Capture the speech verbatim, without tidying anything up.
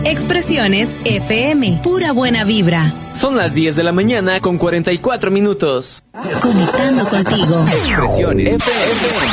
Expresiones F M, pura buena vibra. Son las diez de la mañana con cuarenta y cuatro minutos. Conectando contigo. Expresiones F M.